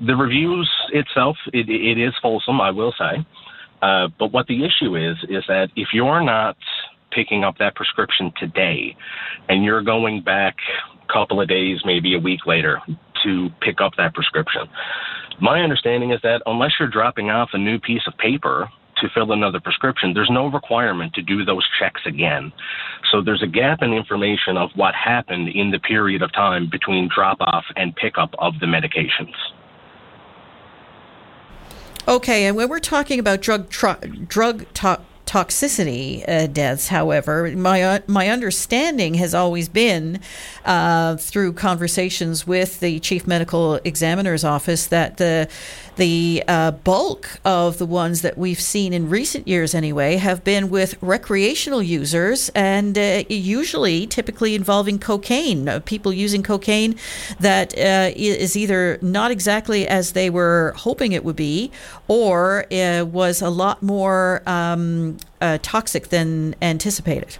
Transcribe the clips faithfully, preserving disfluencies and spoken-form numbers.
the reviews itself, it, it is fulsome, I will say. Uh, but what the issue is, is that if you're not picking up that prescription today and you're going back a couple of days, maybe a week later to pick up that prescription, my understanding is that unless you're dropping off a new piece of paper to fill another prescription, there's no requirement to do those checks again. So there's a gap in information of what happened in the period of time between drop-off and pickup of the medications. Okay, and when we're talking about drug tro- drug to- toxicity uh, deaths, however, my uh, my understanding has always been uh, through conversations with the Chief Medical Examiner's Office that the the uh, bulk of the ones that we've seen in recent years, anyway, have been with recreational users, and uh, usually, typically involving cocaine. Uh, people using cocaine that uh, is either not exactly as they were hoping it would be, or uh, was a lot more um, uh, toxic than anticipated.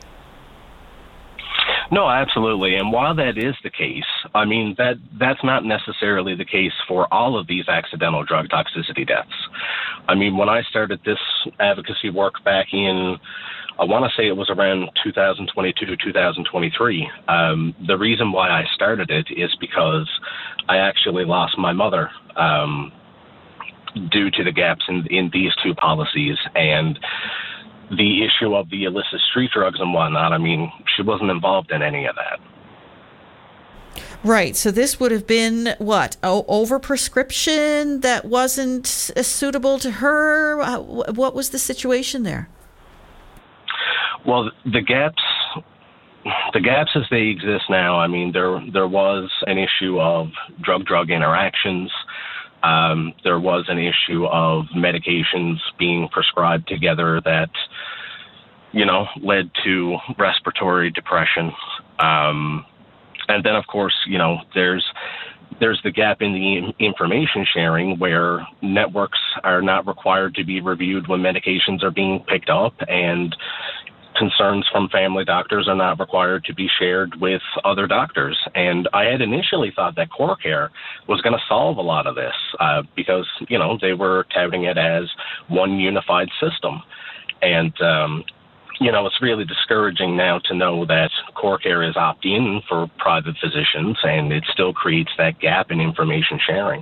No, absolutely. And while that is the case, I mean, that that's not necessarily the case for all of these accidental drug toxicity deaths. I mean, when I started this advocacy work back in, I want to say it was around two thousand twenty-two, two thousand twenty-three, um, the reason why I started it is because I actually lost my mother um, due to the gaps in, in these two policies. And the issue of the illicit street drugs and whatnot, I mean, she wasn't involved in any of that. Right. So this would have been, what, oh, overprescription that wasn't suitable to her? What was the situation there? Well, the gaps, the gaps as they exist now, I mean, there there was an issue of drug-drug interactions. Um, there was an issue of medications being prescribed together that, you know, led to respiratory depression. Um, and then, of course, you know, there's there's the gap in the information sharing where networks are not required to be reviewed when medications are being picked up, and concerns from family doctors are not required to be shared with other doctors. And I had initially thought that CoreCare was going to solve a lot of this uh, because, you know, they were touting it as one unified system. And, um, you know, it's really discouraging now to know that CoreCare is opt-in for private physicians, and it still creates that gap in information sharing.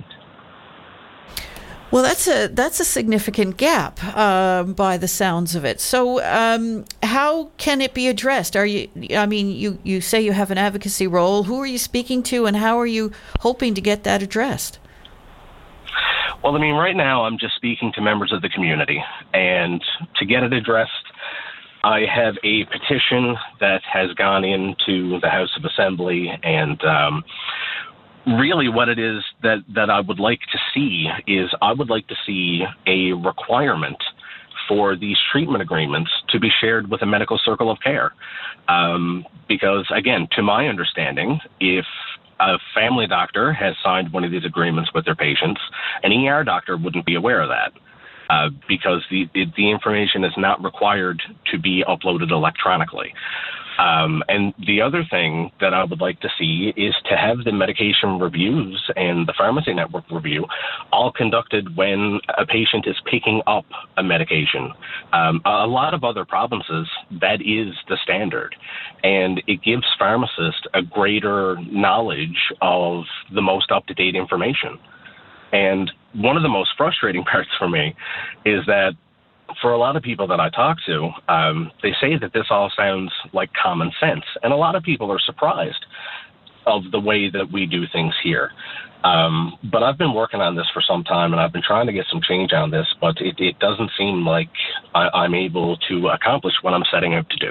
Well, that's a that's a significant gap uh, by the sounds of it. So um, how can it be addressed? Are you? I mean, you, you say you have an advocacy role. Who are you speaking to, and how are you hoping to get that addressed? Well, I mean, right now I'm just speaking to members of the community, and to get it addressed, I have a petition that has gone into the House of Assembly, and um, really what it is that, that I would like to see is I would like to see a requirement for these treatment agreements to be shared with a medical circle of care. Um, because, again, to my understanding, if a family doctor has signed one of these agreements with their patients, an E R doctor wouldn't be aware of that. Uh, because the, the information is not required to be uploaded electronically. Um, and the other thing that I would like to see is to have the medication reviews and the pharmacy network review all conducted when a patient is picking up a medication. Um, a lot of other provinces, that is the standard. And it gives pharmacists a greater knowledge of the most up-to-date information. And one of the most frustrating parts for me is that for a lot of people that I talk to, um, they say that this all sounds like common sense. And a lot of people are surprised of the way that we do things here. Um, but I've been working on this for some time, and I've been trying to get some change on this, but it, it doesn't seem like I, I'm able to accomplish what I'm setting out to do.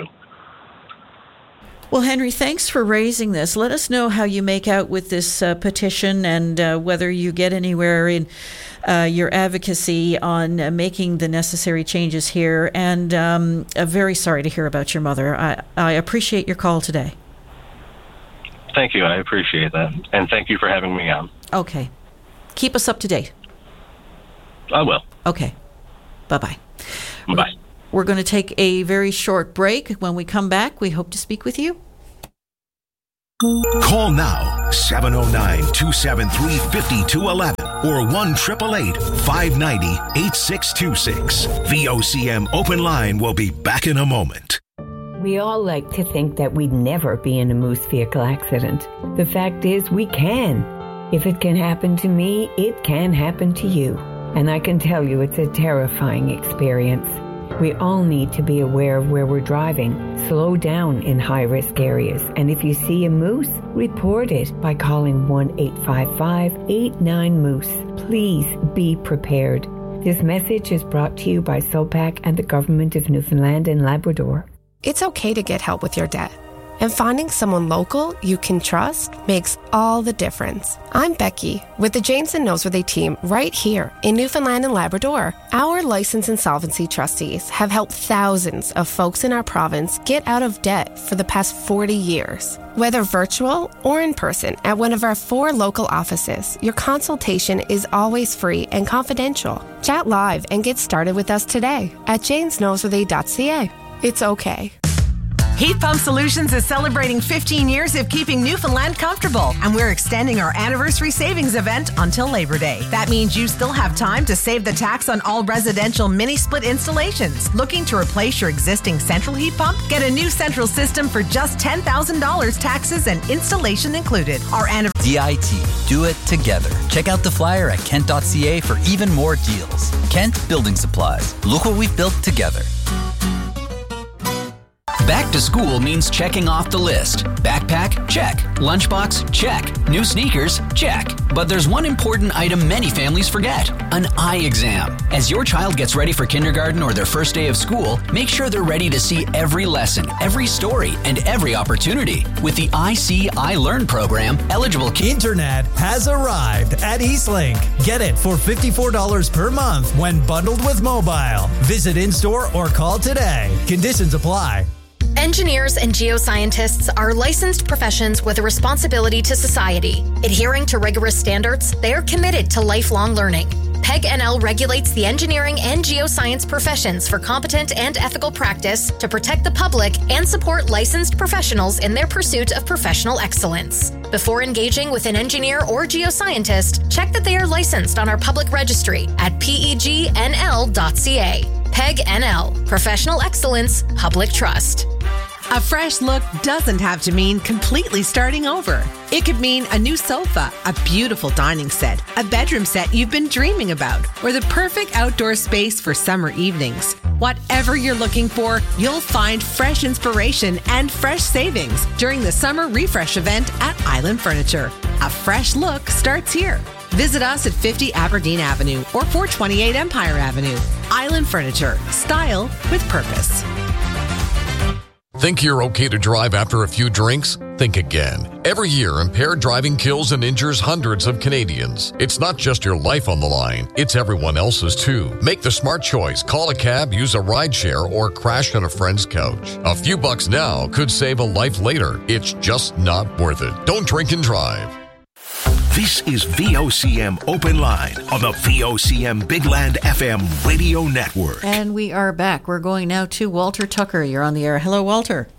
Well, Henry, thanks for raising this. Let us know how you make out with this uh, petition and uh, whether you get anywhere in uh, your advocacy on uh, making the necessary changes here. And um, I'm very sorry to hear about your mother. I, I appreciate your call today. Thank you. I appreciate that. And thank you for having me on. Okay. Keep us up to date. I will. Okay. Bye-bye. Bye. We're going to take a very short break. When we come back, we hope to speak with you. Call now, seven oh nine, two seven three, five two one one. or one eight eight eight, five nine zero, eight six two six. V O C M Open Line will be back in a moment. We all like to think that we'd never be in a moose vehicle accident. The fact is, we can. If it can happen to me, it can happen to you. And I can tell you it's a terrifying experience. We all need to be aware of where we're driving, slow down in high-risk areas, and if you see a moose, report it by calling one eight five five, eight nine, moose. Please be prepared. This message is brought to you by SOPAC and the Government of Newfoundland and Labrador. It's okay to get help with your debt. And finding someone local you can trust makes all the difference. I'm Becky with the Jameson Noseworthy team right here in Newfoundland and Labrador. Our licensed insolvency trustees have helped thousands of folks in our province get out of debt for the past forty years. Whether virtual or in person at one of our four local offices, your consultation is always free and confidential. Chat live and get started with us today at james noseworthy dot c a. It's okay. Heat Pump Solutions is celebrating fifteen years of keeping Newfoundland comfortable, and we're extending our anniversary savings event until Labor Day. That means you still have time to save the tax on all residential mini-split installations. Looking to replace your existing central heat pump? Get a new central system for just ten thousand dollars, taxes and installation included. Our anniversary D I T. Do it together. Check out the flyer at kent dot c a for even more deals. Kent Building Supplies. Look what we've built together. Back to school means checking off the list. Backpack? Check. Lunchbox? Check. New sneakers? Check. But there's one important item many families forget: an eye exam. As your child gets ready for kindergarten or their first day of school, make sure they're ready to see every lesson, every story, and every opportunity. With the I See, I Learn program, eligible kids... Internet has arrived at Eastlink. Get it for fifty-four dollars per month when bundled with mobile. Visit in-store or call today. Conditions apply. Engineers and geoscientists are licensed professions with a responsibility to society. Adhering to rigorous standards, they are committed to lifelong learning. P E G N L regulates the engineering and geoscience professions for competent and ethical practice to protect the public and support licensed professionals in their pursuit of professional excellence. Before engaging with an engineer or geoscientist, check that they are licensed on our public registry at P E G N L dot C A. P E G N L, Professional Excellence, Public Trust. A fresh look doesn't have to mean completely starting over. It could mean a new sofa, a beautiful dining set, a bedroom set you've been dreaming about, or the perfect outdoor space for summer evenings. Whatever you're looking for, you'll find fresh inspiration and fresh savings during the summer refresh event at Island Furniture. A fresh look starts here. Visit us at fifty Aberdeen Avenue or four twenty-eight Empire Avenue. Island Furniture. Style with purpose. Think you're okay to drive after a few drinks? Think again. Every year, impaired driving kills and injures hundreds of Canadians. It's not just your life on the line, it's everyone else's too. Make the smart choice. Call a cab, use a rideshare, or crash on a friend's couch. A few bucks now could save a life later. It's just not worth it. Don't drink and drive. This is V O C M Open Line on the V O C M Big Land F M radio network. And we are back. We're going now to Walter Tucker. You're on the air. Hello, Walter.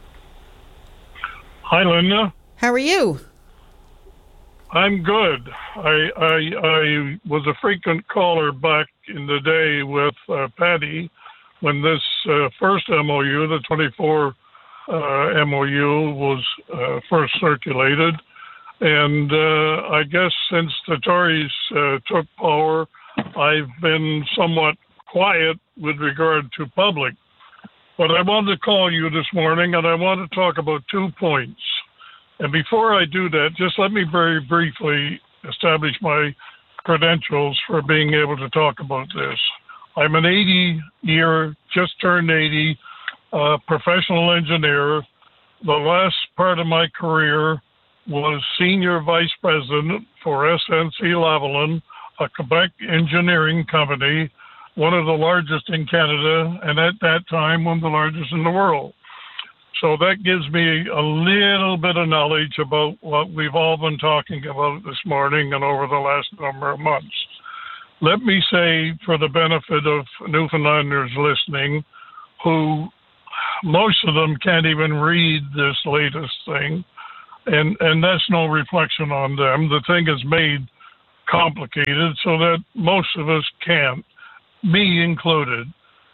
Hi, Linda. How are you? I'm good. I I, I was a frequent caller back in the day with uh, Patty when this uh, first M O U, the twenty-four uh, M O U, was uh, first circulated. And uh, I guess since the Tories uh, took power, I've been somewhat quiet with regard to public. But I wanted to call you this morning, and I want to talk about two points. And before I do that, just let me very briefly establish my credentials for being able to talk about this. I'm an eighty-year, just turned eighty, uh, professional engineer. The last part of my career was senior vice president for S N C Lavalin, a Quebec engineering company, one of the largest in Canada, and at that time, one of the largest in the world. So that gives me a little bit of knowledge about what we've all been talking about this morning and over the last number of months. Let me say, for the benefit of Newfoundlanders listening, who most of them can't even read this latest thing, And and that's no reflection on them. The thing is made complicated so that most of us can't, me included.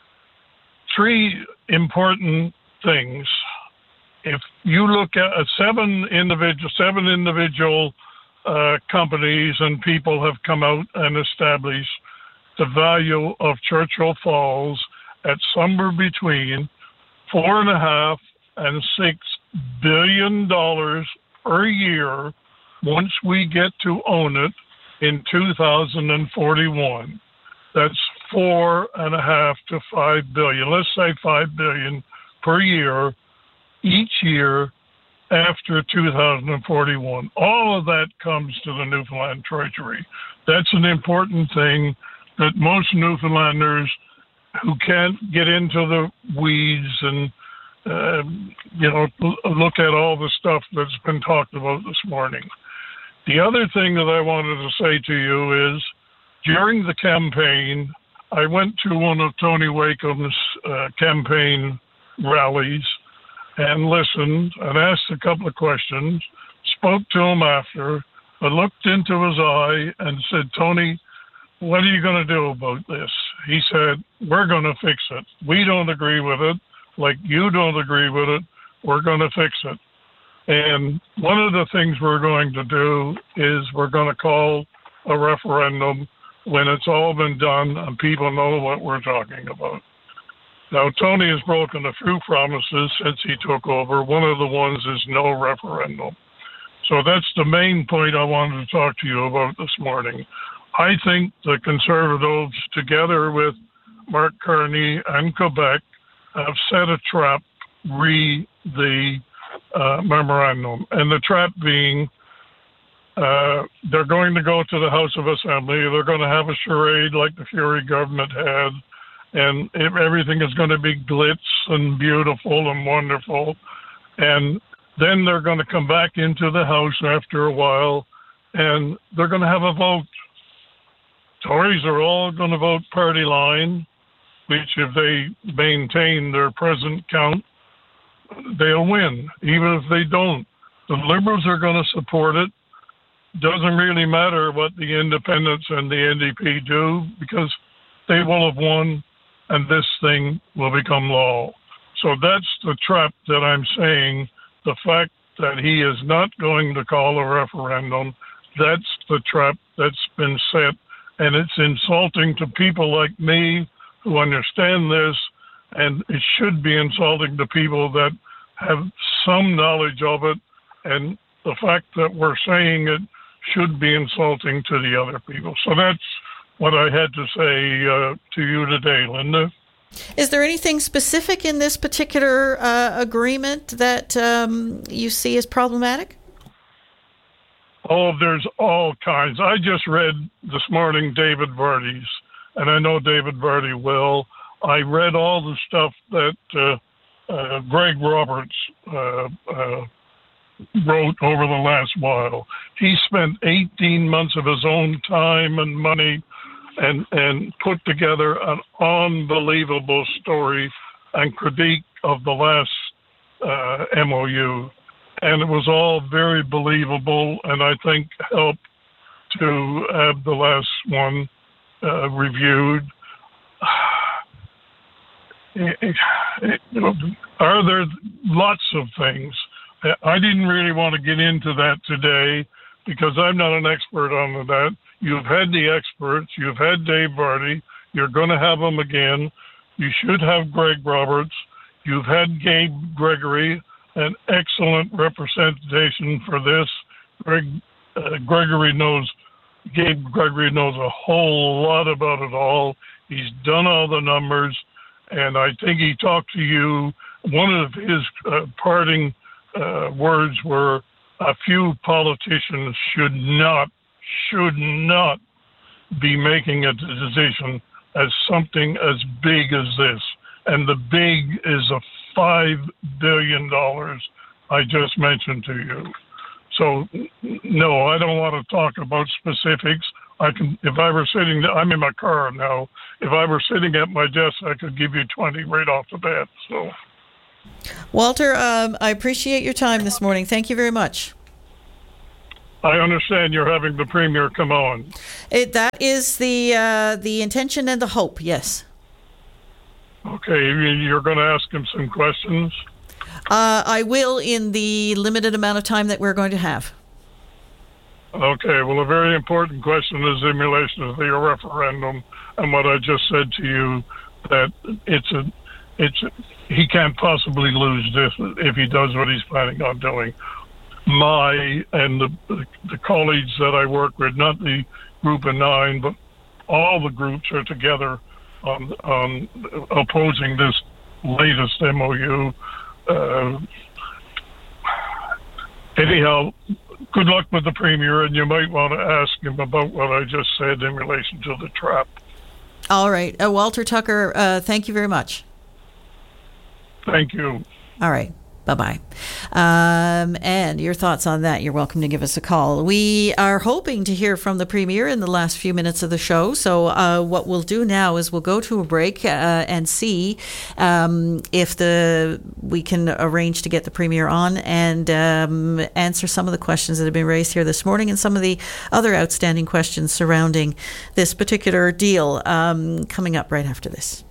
Three important things. If you look at uh, seven individual, seven individual uh, companies and people have come out and established the value of Churchill Falls at somewhere between four and a half and six billion dollars per year once we get to own it in two thousand forty-one. That's four and a half to five billion. Let's say five billion per year, each year after two thousand forty-one. All of that comes to the Newfoundland Treasury. That's an important thing that most Newfoundlanders who can't get into the weeds and uh, you know look at all the stuff that's been talked about this morning. The other thing that I wanted to say to you is, during the campaign, I went to one of Tony Wakeham's uh, campaign rallies and listened and asked a couple of questions, spoke to him after, I looked into his eye and said, Tony, what are you going to do about this? He said, we're going to fix it. We don't agree with it, like you don't agree with it. We're going to fix it. And one of the things we're going to do is we're going to call a referendum when it's all been done and people know what we're talking about. Now, Tony has broken a few promises since he took over. One of the ones is no referendum. So that's the main point I wanted to talk to you about this morning. I think the Conservatives, together with Mark Carney and Quebec, have set a trap re the uh, memorandum. And the trap being, uh, they're going to go to the House of Assembly. They're going to have a charade like the Fury government had. And if everything is going to be glitz and beautiful and wonderful. And then they're going to come back into the House after a while, and they're going to have a vote. Tories are all going to vote party line, which if they maintain their present count, they'll win, even if they don't. The Liberals are going to support it. Doesn't really matter what the Independents and the N D P do, because they will have won, and this thing will become law. So that's the trap that I'm saying. The fact that he is not going to call a referendum, that's the trap that's been set. And it's insulting to people like me who understand this, and it should be insulting to people that have some knowledge of it. And the fact that we're saying it should be insulting to the other people. So that's what I had to say uh, to you today, Linda. Is there anything specific in this particular uh, agreement that um, you see as problematic? Oh, there's all kinds. I just read this morning David Vardy's, and I know David Vardy well. I read all the stuff that uh, uh, Greg Roberts uh, uh, wrote over the last while. He spent eighteen months of his own time and money and and put together an unbelievable story and critique of the last uh, M O U. And it was all very believable, and I think helped to have the last one uh, reviewed. Are there lots of things? I didn't really want to get into that today because I'm not an expert on that. You've had the experts. You've had Dave Vardy. You're going to have them again. You should have Greg Roberts. You've had Gabe Gregory, an excellent representation for this. Greg uh, Gregory knows, Gabe Gregory knows a whole lot about it all. He's done all the numbers, and I think he talked to you. One of his uh, parting uh, words were, a few politicians should not, should not be making a decision as something as big as this. And the big is a five billion dollars I just mentioned to you. So, no, I don't want to talk about specifics. I can, if I were sitting, I'm in my car now. If I were sitting at my desk, I could give you twenty right off the bat. So, Walter, um, I appreciate your time this morning. Thank you very much. I understand you're having the Premier come on. It, that is the uh, the intention and the hope, yes. Okay, you're going to ask him some questions? Uh, I will in the limited amount of time that we're going to have. Okay, well, a very important question is in relation to the referendum and what I just said to you, that it's a, it's a, he can't possibly lose this if he does what he's planning on doing. My and the the colleagues that I work with, not the group of nine, but all the groups are together on, on opposing this latest M O U. Uh, anyhow, good luck with the Premier, and you might want to ask him about what I just said in relation to the trap. All right. Uh, Walter Tucker, uh, thank you very much. Thank you. All right. Bye-bye. Um, and your thoughts on that, you're welcome to give us a call. We are hoping to hear from the Premier in the last few minutes of the show. So uh, what we'll do now is we'll go to a break uh, and see um, if the we can arrange to get the Premier on and um, answer some of the questions that have been raised here this morning and some of the other outstanding questions surrounding this particular deal um, coming up right after this.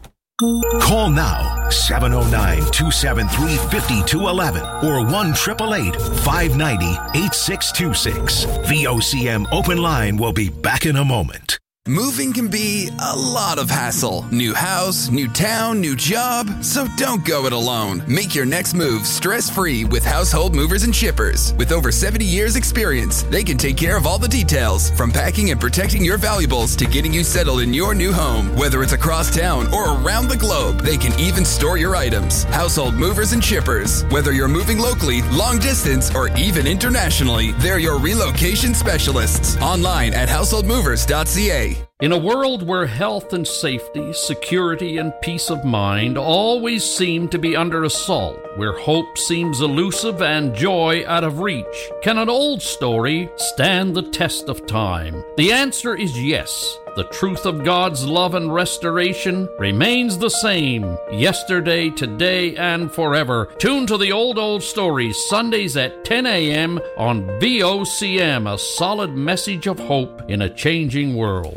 Call now, seven oh nine, two seven three, five two one one or one eight eight eight, five nine zero, eight six two six. V O C M Open Line will be back in a moment. Moving can be a lot of hassle. New house, new town, new job. So don't go it alone. Make your next move stress-free with Household Movers and Shippers. With over seventy years experience, they can take care of all the details, from packing and protecting your valuables to getting you settled in your new home. Whether it's across town or around the globe, they can even store your items. Household Movers and Shippers. Whether you're moving locally, long distance, or even internationally, they're your relocation specialists. Online at household movers dot c a. In a world where health and safety, security and peace of mind always seem to be under assault, where hope seems elusive and joy out of reach, can an old story stand the test of time? The answer is yes. The truth of God's love and restoration remains the same, yesterday, today, and forever. Tune to the Old Old Stories, Sundays at ten a.m. on V O C M, a solid message of hope in a changing world.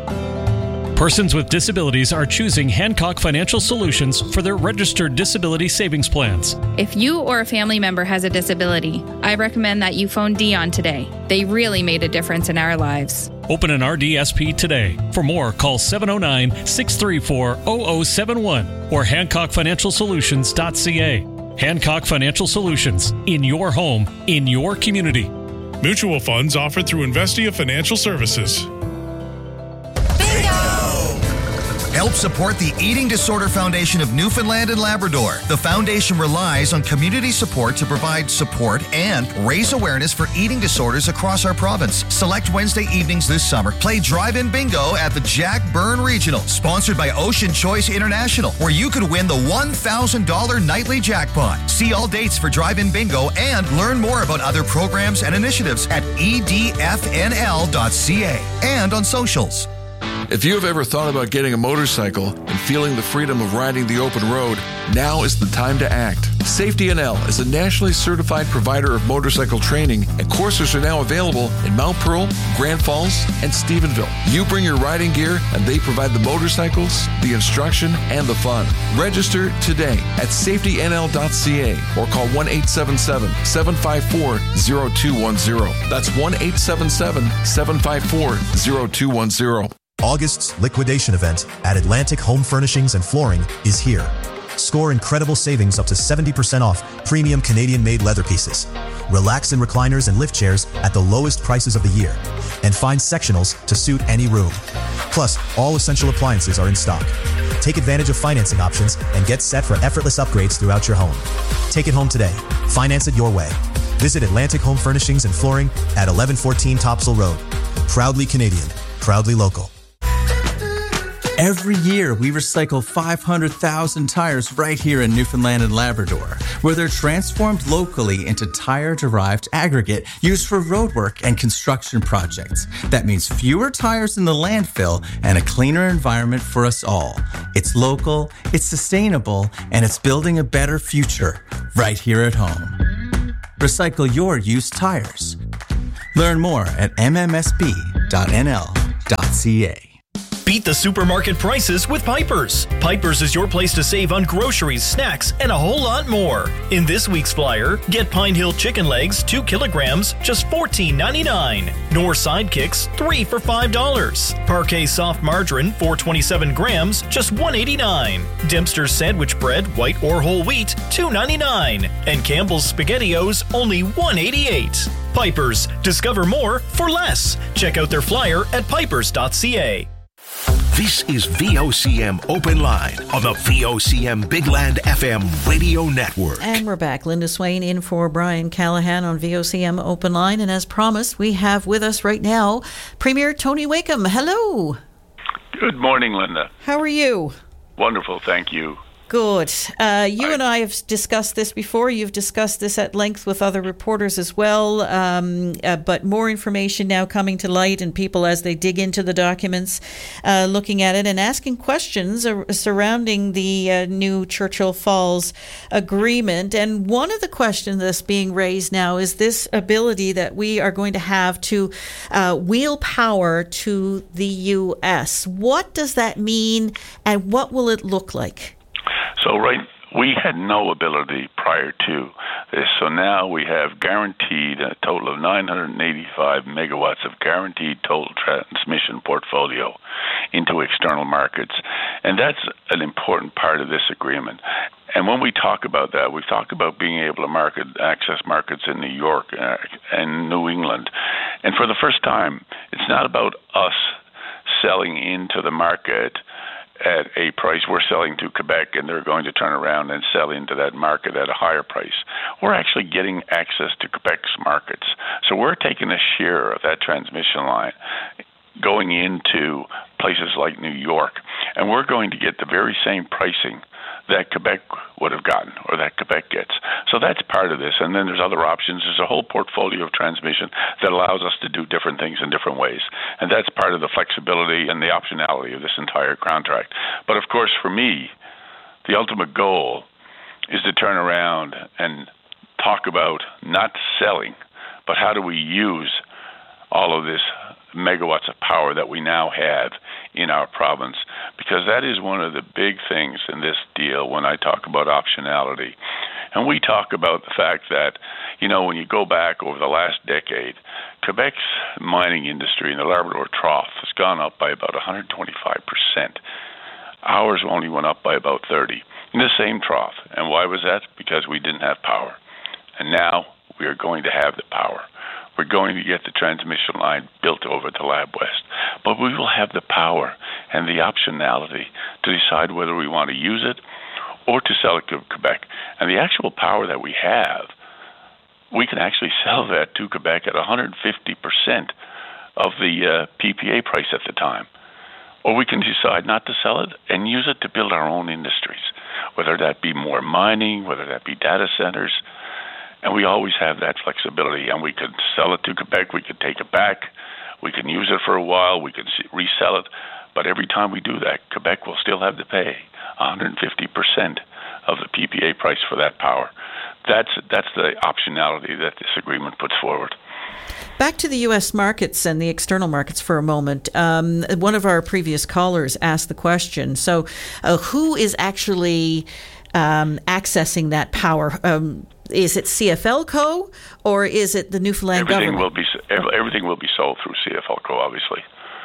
Persons with disabilities are choosing Hancock Financial Solutions for their registered disability savings plans. If you or a family member has a disability, I recommend that you phone Dion today. They really made a difference in our lives. Open an R D S P today. For more, call seven oh nine, six three four, zero zero seven one or hancock financial solutions dot c a. Hancock Financial Solutions, in your home, in your community. Mutual funds offered through Investia Financial Services. Help support the Eating Disorder Foundation of Newfoundland and Labrador. The foundation relies on community support to provide support and raise awareness for eating disorders across our province. Select Wednesday evenings this summer. Play drive-in bingo at the Jack Byrne Regional, sponsored by Ocean Choice International, where you could win the one thousand dollars nightly jackpot. See all dates for drive-in bingo and learn more about other programs and initiatives at e d f n l dot c a and on socials. If you have ever thought about getting a motorcycle and feeling the freedom of riding the open road, now is the time to act. Safety N L is a nationally certified provider of motorcycle training, and courses are now available in Mount Pearl, Grand Falls, and Stephenville. You bring your riding gear, and they provide the motorcycles, the instruction, and the fun. Register today at safety n l dot c a or call one eight seven seven, seven five four, zero two one zero. That's one eight seven seven, seven five four, zero two one zero. August's liquidation event at Atlantic Home Furnishings and Flooring is here. Score incredible savings up to seventy percent off premium Canadian-made leather pieces. Relax in recliners and lift chairs at the lowest prices of the year. And find sectionals to suit any room. Plus, all essential appliances are in stock. Take advantage of financing options and get set for effortless upgrades throughout your home. Take it home today. Finance it your way. Visit Atlantic Home Furnishings and Flooring at eleven fourteen Topsail Road. Proudly Canadian. Proudly local. Every year, we recycle five hundred thousand tires right here in Newfoundland and Labrador, where they're transformed locally into tire-derived aggregate used for roadwork and construction projects. That means fewer tires in the landfill and a cleaner environment for us all. It's local, it's sustainable, and it's building a better future right here at home. Recycle your used tires. Learn more at m m s b dot n l dot c a. Beat the supermarket prices with Piper's. Piper's is your place to save on groceries, snacks, and a whole lot more. In this week's flyer, get Pine Hill chicken legs, two kilograms, just fourteen ninety-nine. Knorr Sidekicks, three for five dollars. Parquet soft margarine, four twenty-seven grams, just one eighty-nine. Dempster's sandwich bread, white or whole wheat, two ninety-nine. And Campbell's SpaghettiOs, only one eighty-eight. Piper's. Discover more for less. Check out their flyer at pipers dot c a. This is V O C M Open Line on the V O C M Big Land F M Radio Network. And we're back. Linda Swain in for Brian Callahan on V O C M Open Line. And as promised, we have with us right now Premier Tony Wakeham. Hello. Good morning, Linda. How are you? Wonderful, thank you. Good. Uh, you and I have discussed this before. You've discussed this at length with other reporters as well. Um, uh, but more information now coming to light, and people as they dig into the documents, uh, looking at it and asking questions uh, surrounding the uh, new Churchill Falls agreement. And one of the questions that's being raised now is this ability that we are going to have to uh, wheel power to the U S. What does that mean, and what will it look like? So, right, we had no ability prior to this. So now we have guaranteed a total of nine hundred eighty-five megawatts of guaranteed total transmission portfolio into external markets. And that's an important part of this agreement. And when we talk about that, we talk about being able to market access markets in New York uh, and New England. And for the first time, it's not about us selling into the market at a price we're selling to Quebec, and they're going to turn around and sell into that market at a higher price. We're actually getting access to Quebec's markets. So we're taking a share of that transmission line going into places like New York, and we're going to get the very same pricing that Quebec would have gotten, or that Quebec gets. So that's part of this. And then there's other options. There's a whole portfolio of transmission that allows us to do different things in different ways. And that's part of the flexibility and the optionality of this entire contract. But of course, for me, the ultimate goal is to turn around and talk about not selling, but how do we use all of this megawatts of power that we now have in our province, because that is one of the big things in this deal when I talk about optionality. And we talk about the fact that, you know, when you go back over the last decade, Quebec's mining industry in the Labrador Trough has gone up by about one hundred twenty-five percent. Ours only went up by about thirty in the same trough. And why was that? Because we didn't have power. And now we are going to have the power. We're going to get the transmission line built over to Lab West. But we will have the power and the optionality to decide whether we want to use it or to sell it to Quebec. And the actual power that we have, we can actually sell that to Quebec at one hundred fifty percent of the uh, P P A price at the time. Or we can decide not to sell it and use it to build our own industries, whether that be more mining, whether that be data centers. And we always have that flexibility. And we could sell it to Quebec, we could take it back, we can use it for a while, we can resell it. But every time we do that, Quebec will still have to pay one hundred fifty percent of the P P A price for that power. That's that's the optionality that this agreement puts forward. Back to the U S markets and the external markets for a moment. Um, one of our previous callers asked the question, so uh, who is actually um, accessing that power? Um, is it C F L C O or is it the Newfoundland everything government? Will be, everything will be sold through C F L C O, obviously.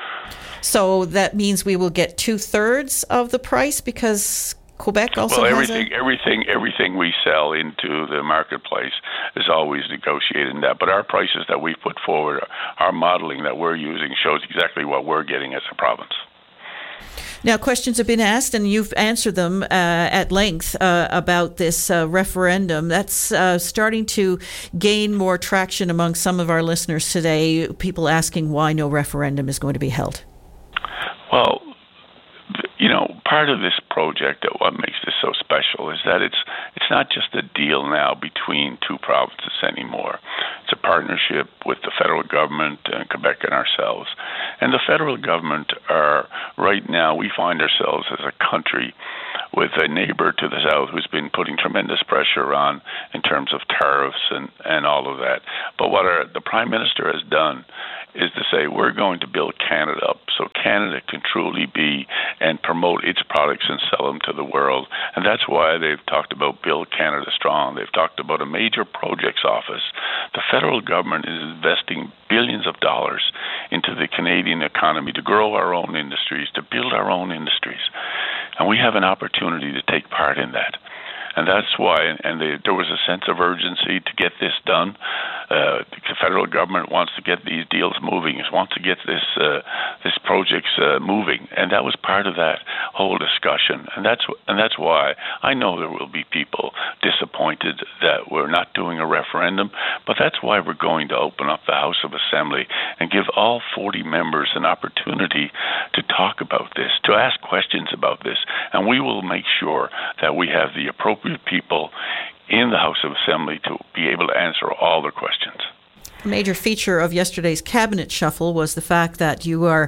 So that means we will get two-thirds of the price because Quebec also well, has everything, a... everything, everything we sell into the marketplace is always negotiated in that. But our prices that we put forward, our modeling that we're using, shows exactly what we're getting as a province. Now, questions have been asked, and you've answered them uh, at length uh, about this uh, referendum. That's uh, starting to gain more traction among some of our listeners today, people asking why no referendum is going to be held. Well, you know, part of this project, that what makes this so special, is that it's it's not just a deal now between two provinces anymore. It's a partnership with the federal government, uh, Quebec, and ourselves. And the federal government are, right now, we find ourselves as a country with a neighbor to the south who's been putting tremendous pressure on in terms of tariffs and, and all of that. But what our, the Prime Minister has done is to say we're going to build Canada up so Canada can truly be and promote its products and sell them to the world. And that's why they've talked about Build Canada Strong. They've talked about a major projects office. The federal government is investing billions of dollars into the Canadian economy to grow our own industries, to build our own industries. And we have an opportunity to take part in that. And that's why, and they, there was a sense of urgency to get this done. Uh, the federal government wants to get these deals moving, it wants to get this uh, this projects uh, moving, and that was part of that whole discussion. And that's and that's why I know there will be people disappointed that we're not doing a referendum, but that's why we're going to open up the House of Assembly and give all forty members an opportunity to talk about this, to ask questions about this, and we will make sure that we have the appropriate people in the House of Assembly to be able to answer all their questions. A major feature of yesterday's cabinet shuffle was the fact that you are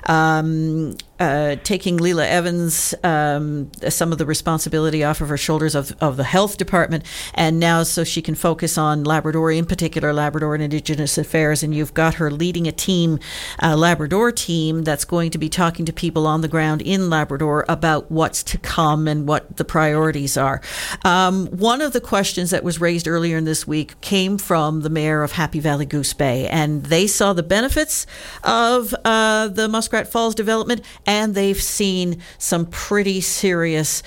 um, uh, taking Leila Evans um, some of the responsibility off of her shoulders of, of the health department, and now so she can focus on Labrador, in particular Labrador and Indigenous affairs, and you've got her leading a team, a Labrador team, that's going to be talking to people on the ground in Labrador about what's to come and what the priorities are. Um, one of the questions that was raised earlier in this week came from the mayor of Happy Valley Goose Bay, and they saw the benefits of uh, the Muskrat Falls development, and they've seen some pretty serious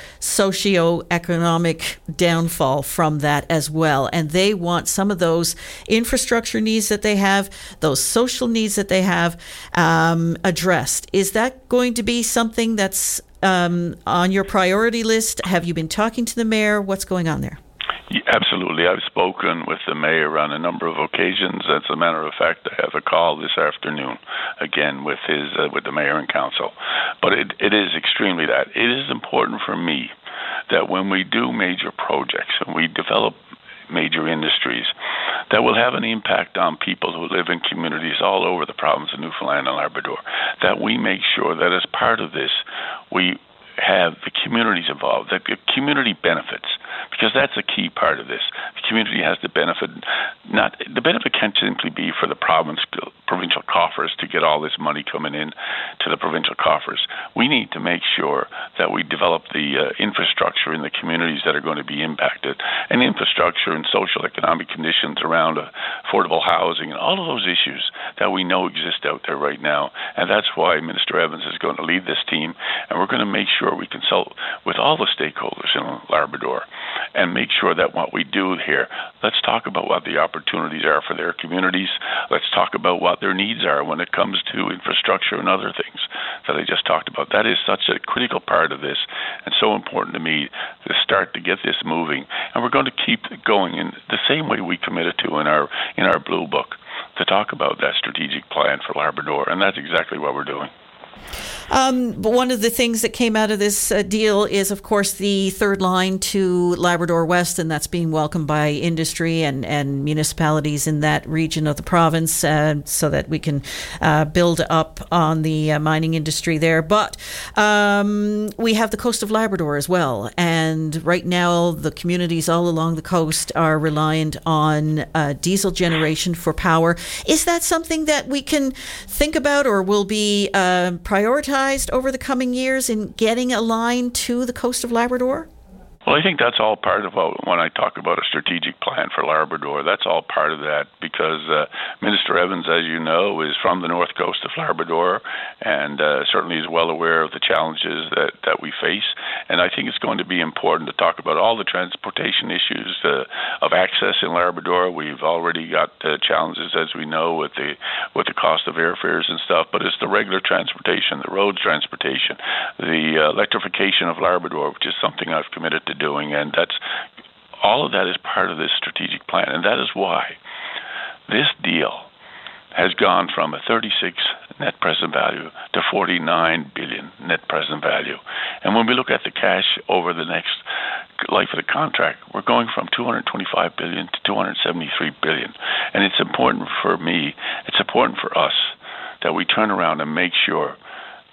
socio-economic downfall from that as well. And they want some of those infrastructure needs that they have, those social needs that they have, um, addressed. Is that going to be something that's um, on your priority list? Have you been talking to the mayor? What's going on there? Yeah, absolutely. I've spoken with the mayor on a number of occasions. As a matter of fact, I have a call this afternoon, again, with his uh, with the mayor and council. But it, it is extremely that. It is important for me that when we do major projects and we develop major industries, that will have an impact on people who live in communities all over the province of Newfoundland and Labrador, that we make sure that as part of this, we have the communities involved, that the community benefits, because that's a key part of this. The community has to benefit. Not the benefit can't simply be for the province, provincial coffers to get all this money coming in to the provincial coffers. We need to make sure that we develop the uh, infrastructure in the communities that are going to be impacted, and infrastructure and social economic conditions around uh, affordable housing and all of those issues that we know exist out there right now. And that's why Minister Evans is going to lead this team, and we're going to make sure we consult with all the stakeholders in Labrador and make sure that what we do here, let's talk about what the opportunities are for their communities. Let's talk about what their needs are when it comes to infrastructure and other things that I just talked about. That is such a critical part of this and so important to me to start to get this moving. And we're going to keep going in the same way we committed to in our in our Blue Book, to talk about that strategic plan for Labrador, and that's exactly what we're doing. Um, but one of the things that came out of this uh, deal is, of course, the third line to Labrador West, and that's being welcomed by industry and, and municipalities in that region of the province, uh, so that we can uh, build up on the uh, mining industry there. But um, we have the coast of Labrador as well, and right now the communities all along the coast are reliant on uh, diesel generation for power. Is that something that we can think about or will be uh, prioritized over the coming years in getting a line to the coast of Labrador? Well, I think that's all part of what, when I talk about a strategic plan for Labrador, that's all part of that, because uh, Minister Evans, as you know, is from the north coast of Labrador, and uh, certainly is well aware of the challenges that, that we face. And I think it's going to be important to talk about all the transportation issues uh, of access in Labrador. We've already got uh, challenges, as we know, with the with the cost of airfares and stuff, but it's the regular transportation, the road transportation, the uh, electrification of Labrador, which is something I've committed to doing, and that's all of that is part of this strategic plan. And that is why this deal has gone from a thirty-six net present value to forty-nine billion net present value. And when we look at the cash over the next life of the contract, we're going from two hundred twenty-five billion to two hundred seventy-three billion. And it's important for me, it's important for us that we turn around and make sure that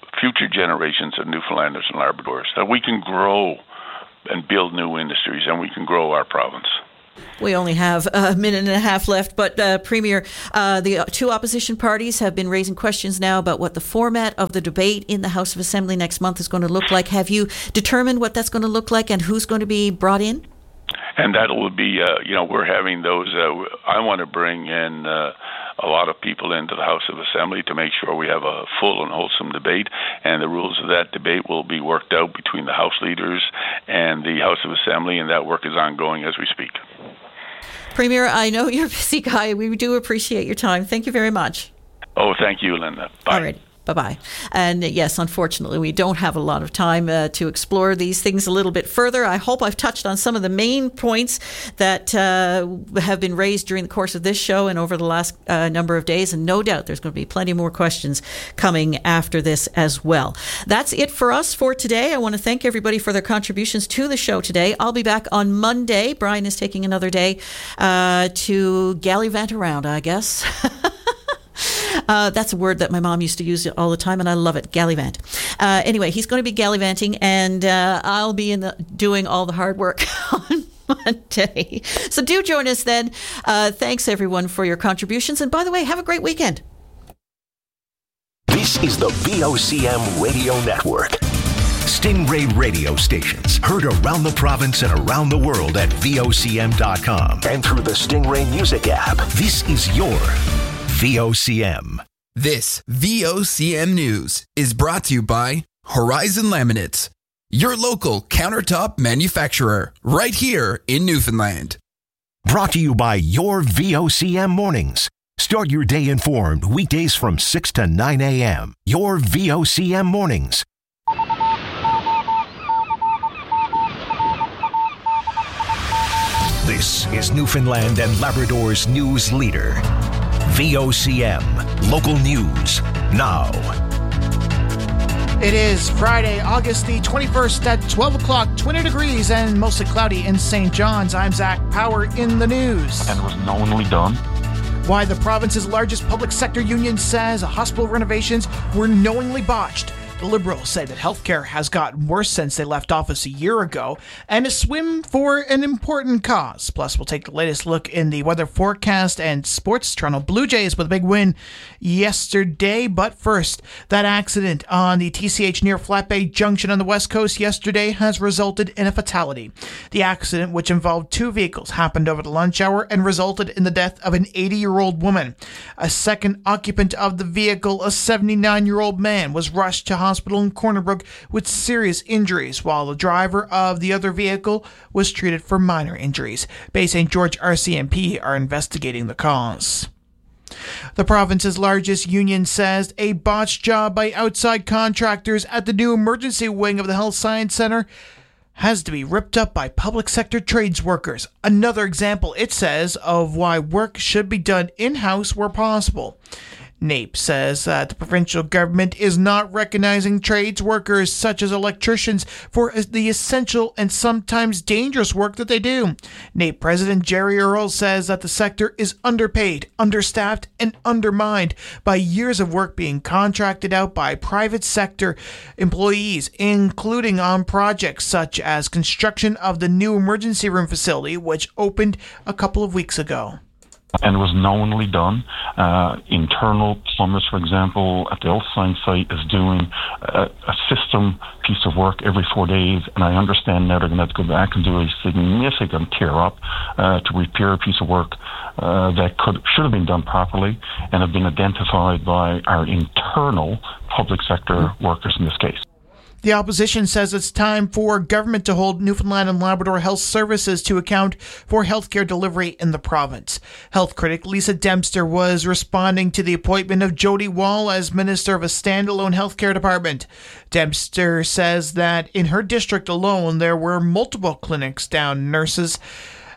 future generations of Newfoundlanders and Labradors, that we can grow and build new industries, and we can grow our province. We only have a minute and a half left, but uh, Premier, uh, the two opposition parties have been raising questions now about what the format of the debate in the House of Assembly next month is going to look like. Have you determined what that's going to look like and who's going to be brought in? And that will be, uh, you know, we're having those, uh, I want to bring in uh, a lot of people into the House of Assembly to make sure we have a full and wholesome debate, and the rules of that debate will be worked out between the House leaders and the House of Assembly, and that work is ongoing as we speak. Premier, I know you're a busy guy. We do appreciate your time. Thank you very much. Oh, thank you, Linda. Bye. All right. Bye-bye. And yes, unfortunately, we don't have a lot of time uh, to explore these things a little bit further. I hope I've touched on some of the main points that uh, have been raised during the course of this show and over the last uh, number of days. And no doubt there's going to be plenty more questions coming after this as well. That's it for us for today. I want to thank everybody for their contributions to the show today. I'll be back on Monday. Brian is taking another day uh, to gallivant around, I guess. Uh, that's a word that my mom used to use all the time, and I love it, gallivant. Uh, anyway, he's going to be gallivanting, and uh, I'll be in the, doing all the hard work on Monday. So do join us then. Uh, thanks, everyone, for your contributions. And by the way, have a great weekend. This is the V O C M Radio Network. Stingray radio stations heard around the province and around the world at V O C M dot com and through the Stingray Music app. This is your V O C M. This V O C M News is brought to you by Horizon Laminates, your local countertop manufacturer, right here in Newfoundland. Brought to you by your V O C M Mornings. Start your day informed weekdays from six to nine a.m. Your V O C M Mornings. This is Newfoundland and Labrador's news leader. V O C M, local news, now. It is Friday, August the twenty-first at twelve o'clock, twenty degrees and mostly cloudy in Saint John's. I'm Zach Power in the news. And was knowingly done. Why the province's largest public sector union says hospital renovations were knowingly botched. The Liberals say that healthcare has gotten worse since they left office a year ago, and a swim for an important cause. Plus, we'll take the latest look in the weather forecast and sports. Toronto Blue Jays with a big win yesterday. But first, that accident on the T C H near Flat Bay Junction on the west coast yesterday has resulted in a fatality. The accident, which involved two vehicles, happened over the lunch hour and resulted in the death of an eighty-year-old woman. A second occupant of the vehicle, a seventy-nine-year-old man, was rushed to hospital hospital in Corner Brook with serious injuries, while the driver of the other vehicle was treated for minor injuries. Bay Saint George R C M P are investigating the cause. The province's largest union says a botched job by outside contractors at the new emergency wing of the Health Science Centre has to be ripped up by public sector trades workers. Another example, it says, of why work should be done in-house where possible. NAPE says that the provincial government is not recognizing trades workers such as electricians for the essential and sometimes dangerous work that they do. NAPE President Jerry Earle says that the sector is underpaid, understaffed, and undermined by years of work being contracted out by private sector employees, including on projects such as construction of the new emergency room facility, which opened a couple of weeks ago. And it was knowingly done. Uh, internal plumbers, for example, at the Health Science site is doing a, a system piece of work every four days, and I understand now they're going to have to go back and do a significant tear-up uh, to repair a piece of work uh, that could should have been done properly and have been identified by our internal public sector workers in this case. The opposition says it's time for government to hold Newfoundland and Labrador Health Services to account for healthcare delivery in the province. Health critic Lisa Dempster was responding to the appointment of Jody Wall as Minister of a standalone healthcare department. Dempster says that in her district alone, there were multiple clinics down, nurses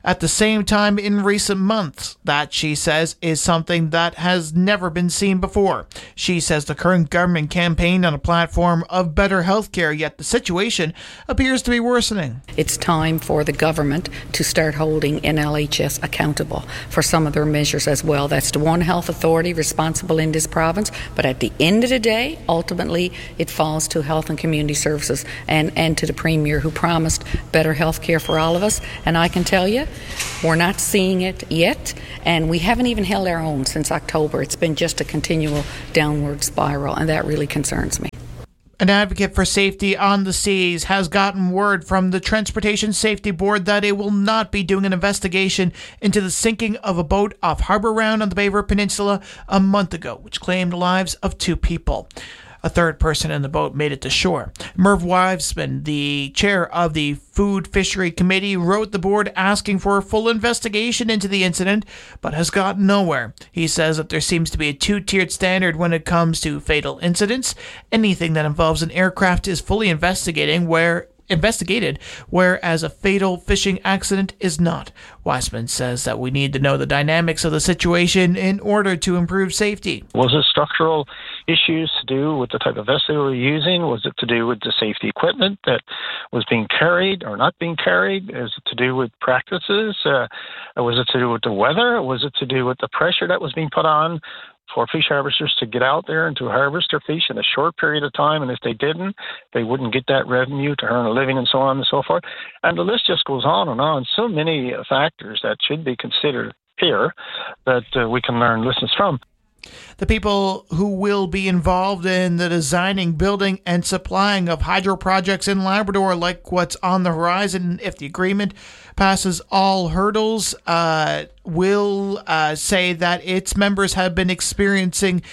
at the same time in recent months. That, she says, is something that has never been seen before. She says the current government campaigned on a platform of better health care, yet the situation appears to be worsening. It's time for the government to start holding N L H S accountable for some of their measures as well. That's the one health authority responsible in this province, but at the end of the day, ultimately, it falls to Health and Community Services and, and to the Premier, who promised better health care for all of us. And I can tell you, we're not seeing it yet, and we haven't even held our own since October. It's been just a continual downward spiral, and that really concerns me. An advocate for safety on the seas has gotten word from the Transportation Safety Board that it will not be doing an investigation into the sinking of a boat off Harbour Round on the Bay River Peninsula a month ago, which claimed the lives of two people. A third person in the boat made it to shore. Merv Wiseman, the chair of the Food Fishery Committee, wrote the board asking for a full investigation into the incident, but has gotten nowhere. He says that there seems to be a two-tiered standard when it comes to fatal incidents. Anything that involves an aircraft is fully investigating where investigated, whereas a fatal fishing accident is not. Wiseman says that we need to know the dynamics of the situation in order to improve safety. Was it structural issues to do with the type of vessel we were using? Was it to do with the safety equipment that was being carried or not being carried? Is it to do with practices? Uh, was it to do with the weather? Was it to do with the pressure that was being put on for fish harvesters to get out there and to harvest their fish in a short period of time? And if they didn't, they wouldn't get that revenue to earn a living and so on and so forth. And the list just goes on and on. So many factors that should be considered here that uh, we can learn lessons from. The people who will be involved in the designing, building, and supplying of hydro projects in Labrador, like what's on the horizon, if the agreement passes all hurdles, uh, will uh, say that its members have been experiencing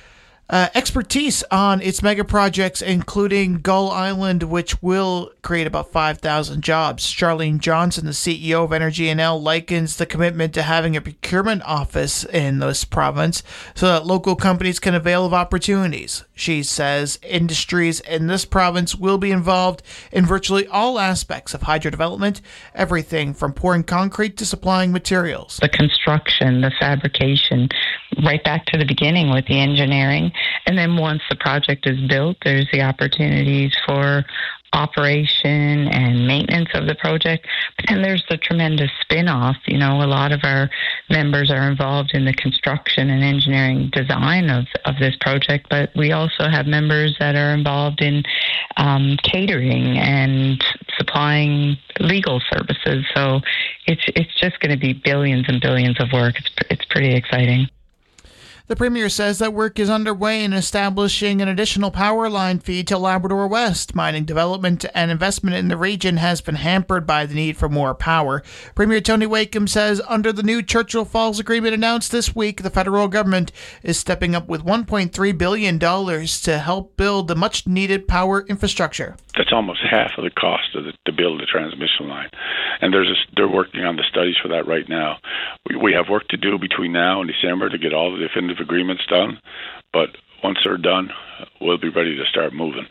Uh, expertise on its mega projects, including Gull Island, which will create about five thousand jobs. Charlene Johnson, the C E O of Energy N L, likens the commitment to having a procurement office in this province so that local companies can avail of opportunities. She says industries in this province will be involved in virtually all aspects of hydro development, everything from pouring concrete to supplying materials. The construction, the fabrication, right back to the beginning with the engineering. And then once the project is built, there's the opportunities for operation and maintenance of the project. But then there's the tremendous spin-off. You know, a lot of our members are involved in the construction and engineering design of, of this project, but we also have members that are involved in um, catering and supplying legal services. So it's it's just going to be billions and billions of work. It's it's pretty exciting. The Premier says that work is underway in establishing an additional power line feed to Labrador West. Mining development and investment in the region has been hampered by the need for more power. Premier Tony Wakeham says under the new Churchill Falls Agreement announced this week, the federal government is stepping up with one point three billion dollars to help build the much-needed power infrastructure. That's almost half of the cost of the, to build a transmission line. And there's a, they're working on the studies for that right now. We, we have work to do between now and December to get all the definitive agreements done, but once they're done, we'll be ready to start moving.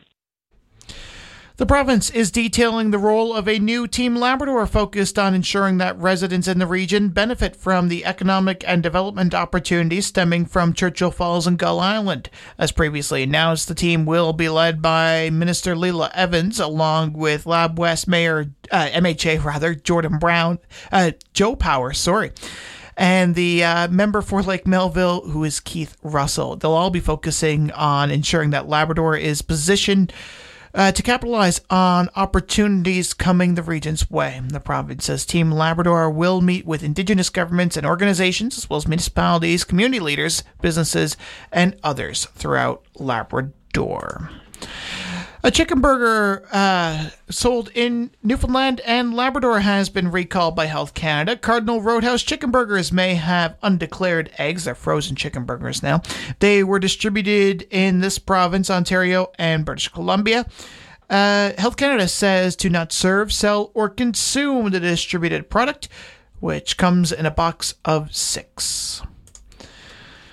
The province is detailing the role of a new Team Labrador focused on ensuring that residents in the region benefit from the economic and development opportunities stemming from Churchill Falls and Gull Island. As previously announced, the team will be led by Minister Leila Evans, along with Lab West Mayor, uh, M H A rather, Jordan Brown, uh, Joe Power, sorry. And the uh, member for Lake Melville, who is Keith Russell. They'll all be focusing on ensuring that Labrador is positioned Uh, to capitalize on opportunities coming the region's way. The province says Team Labrador will meet with Indigenous governments and organizations, as well as municipalities, community leaders, businesses, and others throughout Labrador. A chicken burger uh, sold in Newfoundland and Labrador has been recalled by Health Canada. Cardinal Roadhouse chicken burgers may have undeclared eggs. They're frozen chicken burgers now. They were distributed in this province, Ontario, and British Columbia. Uh, Health Canada says to not serve, sell, or consume the distributed product, which comes in a box of six.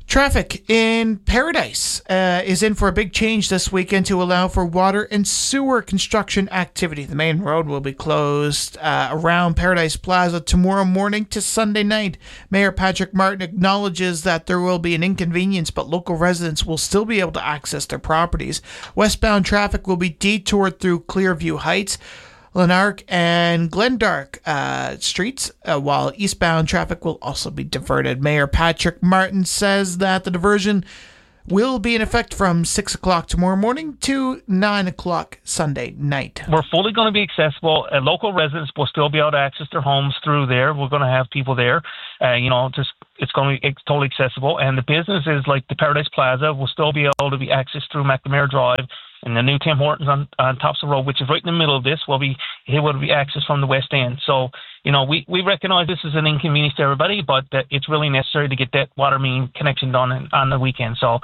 Traffic in Paradise uh, is in for a big change this weekend to allow for water and sewer construction activity. The main road will be closed uh, around Paradise Plaza tomorrow morning to Sunday night. Mayor Patrick Martin acknowledges that there will be an inconvenience, but local residents will still be able to access their properties. Westbound traffic will be detoured through Clearview Heights, Lanark and Glendark uh, streets, uh, while eastbound traffic will also be diverted. Mayor Patrick Martin says that the diversion will be in effect from six o'clock tomorrow morning to nine o'clock Sunday night. We're fully going to be accessible. Uh, local residents will still be able to access their homes through there. We're going to have people there. Uh, you know, just it's going to be totally accessible. And the businesses like the Paradise Plaza will still be able to be accessed through McNamara Drive. And the new Tim Hortons on, on Thompson Road, which is right in the middle of this, will be it will be accessed from the west end. So, you know, we, we recognize this is an inconvenience to everybody, but uh, it's really necessary to get that water main connection done in, on the weekend. So,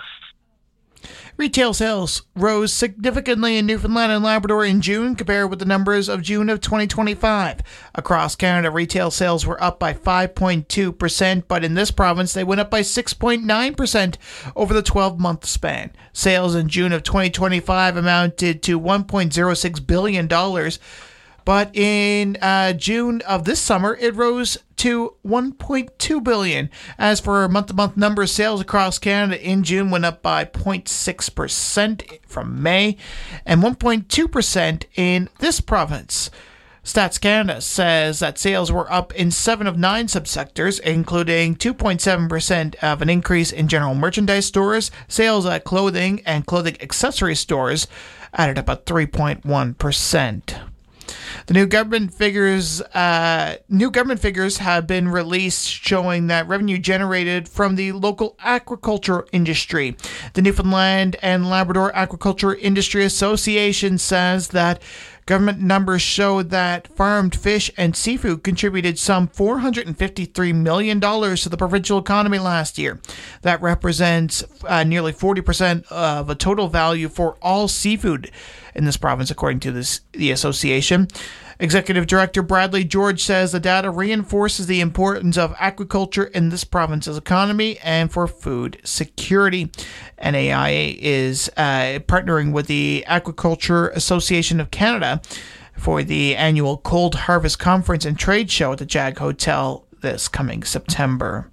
retail sales rose significantly in Newfoundland and Labrador in June compared with the numbers of June of twenty twenty-five. Across Canada, retail sales were up by five point two percent, but in this province, they went up by six point nine percent over the twelve-month span. Sales in June of twenty twenty-five amounted to one point zero six billion dollars, but in uh, June of this summer, it rose to one point two billion dollars. As for month-to-month numbers, sales across Canada in June went up by zero point six percent from May and one point two percent in this province. Stats Canada says that sales were up in seven of nine subsectors, including two point seven percent of an increase in general merchandise stores. Sales at clothing and clothing accessory stores added up at three point one percent. The new government figures, uh, new government figures have been released showing that revenue generated from the local aquaculture industry. The Newfoundland and Labrador Aquaculture Industry Association says that government numbers show that farmed fish and seafood contributed some four hundred fifty-three million dollars to the provincial economy last year. That represents uh, nearly forty percent of a total value for all seafood in this province, according to this, the association. Executive Director Bradley George says the data reinforces the importance of aquaculture in this province's economy and for food security. N A I A is uh, partnering with the Aquaculture Association of Canada for the annual Cold Harvest Conference and Trade Show at the Jag Hotel this coming September.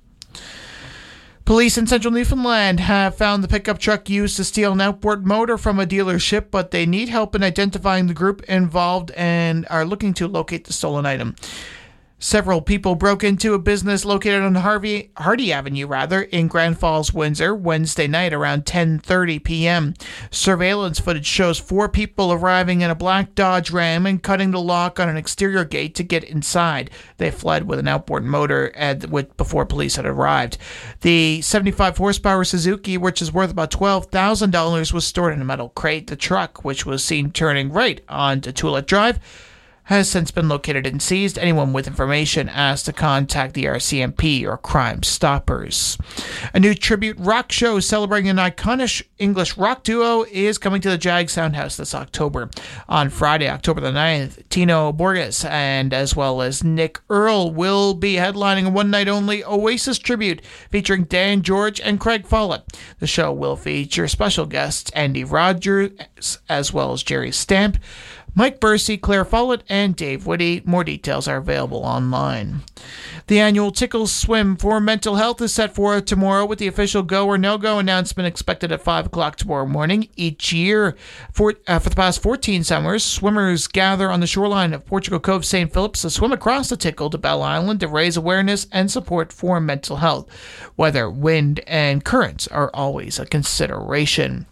Police in central Newfoundland have found the pickup truck used to steal an outboard motor from a dealership, but they need help in identifying the group involved and are looking to locate the stolen item. Several people broke into a business located on Harvey, Hardy Avenue rather, in Grand Falls, Windsor, Wednesday night around ten thirty p.m. Surveillance footage shows four people arriving in a black Dodge Ram and cutting the lock on an exterior gate to get inside. They fled with an outboard motor at, with, before police had arrived. The seventy-five horsepower Suzuki, which is worth about twelve thousand dollars, was stored in a metal crate. The truck, which was seen turning right onto Tulet Drive, has since been located and seized. Anyone with information asked to contact the R C M P or Crime Stoppers. A new tribute rock show celebrating an iconic English rock duo is coming to the Jag Soundhouse this October. On Friday, October the ninth, Tino Borges and as well as Nick Earl will be headlining a one-night-only Oasis tribute featuring Dan George and Craig Follett. The show will feature special guests Andy Rogers as well as Jerry Stamp, Mike Bursey, Claire Follett, and Dave Whitty. More details are available online. The annual Tickles Swim for Mental Health is set for tomorrow with the official go or no-go announcement expected at five o'clock tomorrow morning. Each year, for, uh, for the past fourteen summers, swimmers gather on the shoreline of Portugal Cove, Saint Phillips to swim across the Tickle to Bell Island to raise awareness and support for mental health. Weather, wind, and currents are always a consideration.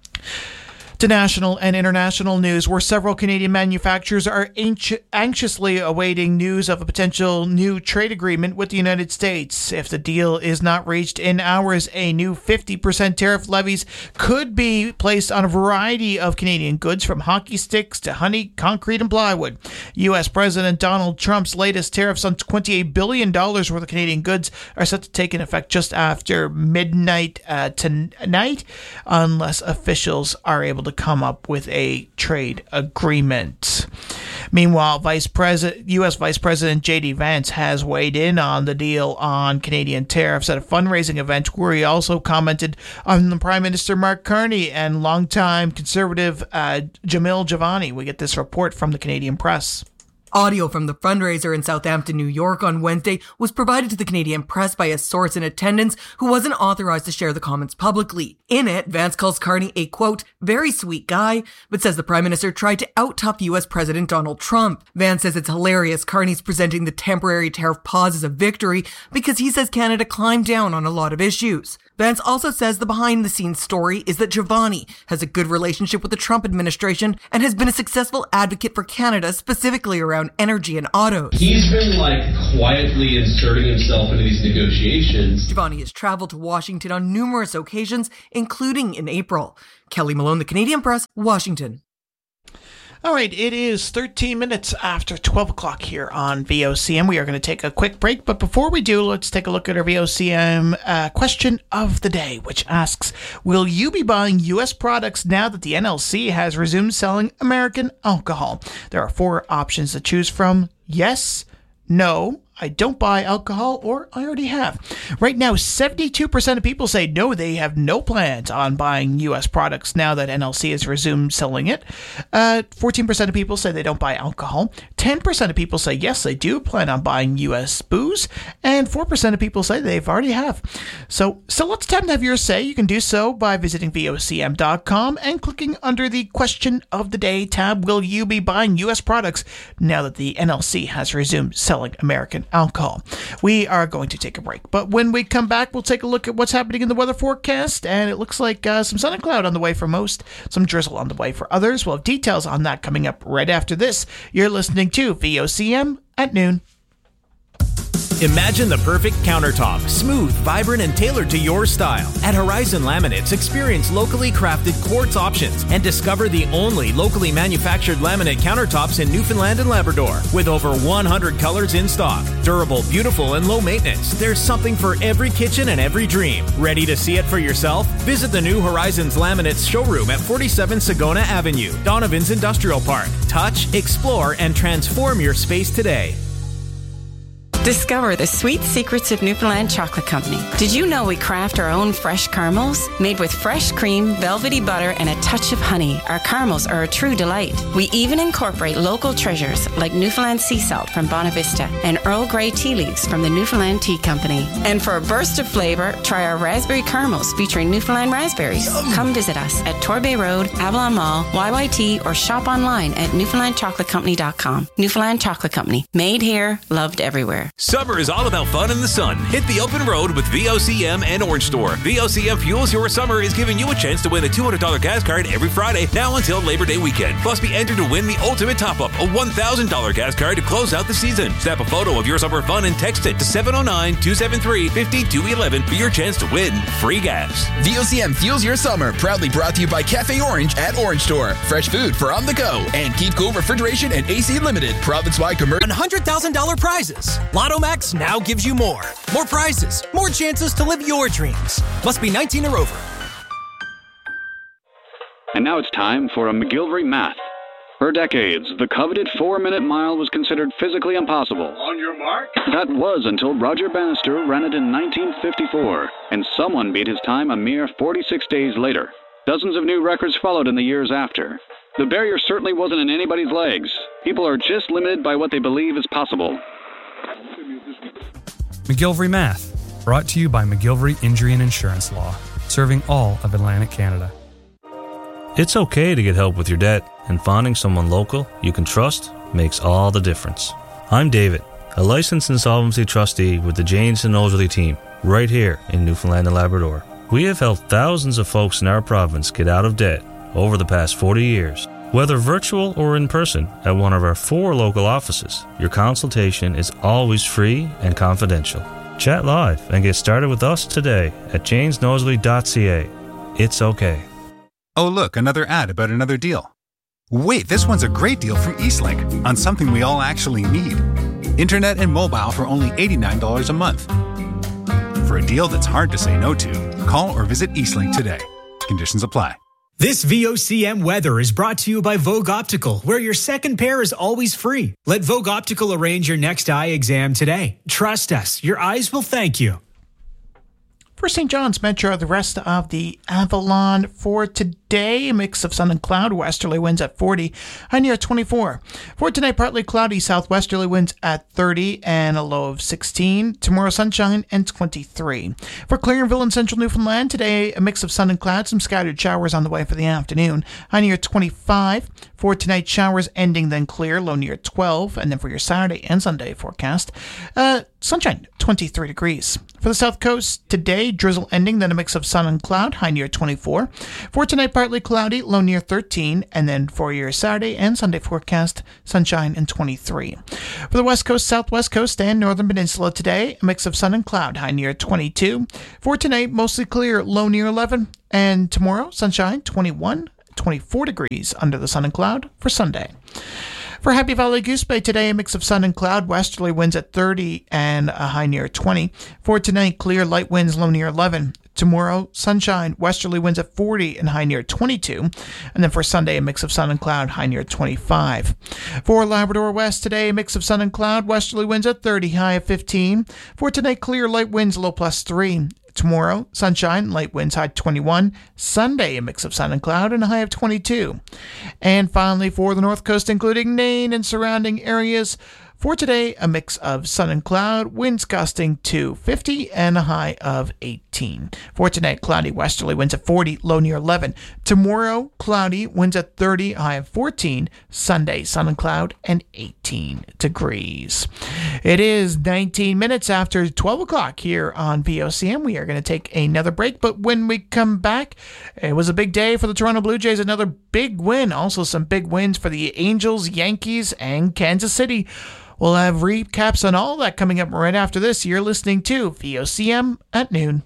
To national and international news, where several Canadian manufacturers are anxiously awaiting news of a potential new trade agreement with the United States. If the deal is not reached in hours, a new fifty percent tariff levies could be placed on a variety of Canadian goods, from hockey sticks to honey, concrete, and plywood. U S President Donald Trump's latest tariffs on twenty-eight billion dollars worth of Canadian goods are set to take in effect just after midnight uh, tonight, unless officials are able to come up with a trade agreement. Meanwhile, Vice President, U S. Vice President J D. Vance has weighed in on the deal on Canadian tariffs at a fundraising event where he also commented on the Prime Minister Mark Carney and longtime Conservative uh, Jamil Javani. We get this report from the Canadian Press. Audio from the fundraiser in Southampton, New York on Wednesday was provided to the Canadian Press by a source in attendance who wasn't authorized to share the comments publicly. In it, Vance calls Carney a, quote, very sweet guy, but says the Prime Minister tried to out-tough U S. President Donald Trump. Vance says it's hilarious Carney's presenting the temporary tariff pause as a victory because he says Canada climbed down on a lot of issues. Vance also says the behind-the-scenes story is that Giovanni has a good relationship with the Trump administration and has been a successful advocate for Canada, specifically around energy and autos. He's been, like, quietly inserting himself into these negotiations. Giovanni has traveled to Washington on numerous occasions, including in April. Kelly Malone, The Canadian Press, Washington. All right, it is thirteen minutes after twelve o'clock here on V O C M. We are going to take a quick break, but before we do, let's take a look at our V O C M uh, question of the day, which asks, will you be buying U S products now that the N L C has resumed selling American alcohol? There are four options to choose from. Yes, no, I don't buy alcohol, or I already have. Right now, seventy-two percent of people say no, they have no plans on buying U S products now that N L C has resumed selling it. Uh, fourteen percent of people say they don't buy alcohol. ten percent of people say yes, they do plan on buying U S booze. And four percent of people say they've already have. So, so let's time to have your say. You can do so by visiting V O C M dot com and clicking under the Question of the Day tab. Will you be buying U S products now that the N L C has resumed selling American alcohol? We are going to take a break, but when we come back, we'll take a look at what's happening in the weather forecast, and it looks like uh, some sun and cloud on the way for most, some drizzle on the way for others. We'll have details on that coming up right after this. You're listening to V O C M at noon. Imagine the perfect countertop, smooth, vibrant, and tailored to your style. At Horizon Laminates, experience locally crafted quartz options and discover the only locally manufactured laminate countertops in Newfoundland and Labrador. With over one hundred colors in stock, durable, beautiful, and low maintenance, there's something for every kitchen and every dream. Ready to see it for yourself? Visit the new Horizons Laminates showroom at forty-seven Sagona Avenue, Donovan's Industrial Park. Touch, explore, and transform your space today. Discover the sweet secrets of Newfoundland Chocolate Company. Did you know we craft our own fresh caramels? Made with fresh cream, velvety butter, and a touch of honey, our caramels are a true delight. We even incorporate local treasures like Newfoundland sea salt from Bonavista and Earl Grey tea leaves from the Newfoundland Tea Company. And for a burst of flavor, try our raspberry caramels featuring Newfoundland raspberries. Yum. Come visit us at Torbay Road, Avalon Mall, Y Y T, or shop online at newfoundland chocolate company dot com. Newfoundland Chocolate Company. Made here, loved everywhere. Summer is all about fun in the sun. Hit the open road with V O C M and Orange Store. V O C M Fuels Your Summer is giving you a chance to win a two hundred dollars gas card every Friday, now until Labor Day weekend. Plus, be entered to win the ultimate top-up, a one thousand dollars gas card to close out the season. Snap a photo of your summer fun and text it to seven oh nine, two seven three, five two one one for your chance to win free gas. V O C M Fuels Your Summer, proudly brought to you by Cafe Orange at Orange Store. Fresh food for on the go. And Keep Cool Refrigeration and A C Limited, province-wide commercial. one hundred thousand dollars prizes. Lotto Max now gives you more. More prizes, more chances to live your dreams. Must be nineteen or over. And now it's time for a McGillivray Math. For decades, the coveted four-minute mile was considered physically impossible. On your mark. That was until Roger Bannister ran it in nineteen fifty-four, and someone beat his time a mere forty-six days later. Dozens of new records followed in the years after. The barrier certainly wasn't in anybody's legs. People are just limited by what they believe is possible. McGillivray Math, brought to you by McGillivray Injury and Insurance Law, serving all of Atlantic Canada. It's okay to get help with your debt, and finding someone local you can trust makes all the difference. I'm David, a licensed insolvency trustee with the Janes and Nosworthy team, right here in Newfoundland and Labrador. We have helped thousands of folks in our province get out of debt over the past forty years. Whether virtual or in person at one of our four local offices, your consultation is always free and confidential. Chat live and get started with us today at janes nosworthy dot c a. It's okay. Oh, look, another ad about another deal. Wait, this one's a great deal from Eastlink on something we all actually need. Internet and mobile for only eighty-nine dollars a month. For a deal that's hard to say no to, call or visit Eastlink today. Conditions apply. This V O C M weather is brought to you by Vogue Optical, where your second pair is always free. Let Vogue Optical arrange your next eye exam today. Trust us, your eyes will thank you. For Saint John's Metro, the rest of the Avalon for today, a mix of sun and cloud, westerly winds at forty, high near twenty-four. For tonight, partly cloudy, southwesterly winds at thirty and a low of sixteen. Tomorrow, sunshine and twenty-three. For Clarenville and central Newfoundland, today, a mix of sun and cloud, some scattered showers on the way for the afternoon, high near twenty-five. For tonight, showers ending, then clear, low near twelve. And then for your Saturday and Sunday forecast, uh, sunshine, twenty-three degrees. For the south coast, today, drizzle ending, then a mix of sun and cloud, high near twenty-four. For tonight, partly cloudy, low near thirteen. And then for your Saturday and Sunday forecast, sunshine and twenty-three. For the west coast, southwest coast, and northern peninsula today, a mix of sun and cloud, high near twenty-two. For tonight, mostly clear, low near eleven. And tomorrow, sunshine, twenty-one. twenty-four degrees under the sun and cloud for Sunday. For Happy Valley Goose Bay today, a mix of sun and cloud, westerly winds at thirty and a high near twenty. For tonight, clear, light winds, low near eleven. Tomorrow, sunshine, westerly winds at forty and high near twenty-two. And then for Sunday, a mix of sun and cloud, high near twenty-five. For Labrador West today, a mix of sun and cloud, westerly winds at thirty, high of fifteen. For tonight, clear, light winds, low plus three. Tomorrow, sunshine, light winds, high twenty-one. Sunday, a mix of sun and cloud and a high of twenty-two. And finally, for the north coast, including Nain and surrounding areas, for today, a mix of sun and cloud, winds gusting to fifty and a high of eighteen. For tonight, cloudy, westerly winds at forty, low near eleven. Tomorrow, cloudy, winds at thirty, high of fourteen. Sunday, sun and cloud and eighteen degrees. It is nineteen minutes after twelve o'clock here on V O C M. We are going to take another break, but when we come back, it was a big day for the Toronto Blue Jays. Another big win. Also some big wins for the Angels, Yankees, and Kansas City. We'll have recaps on all that coming up right after this. You're listening to V O C M at noon.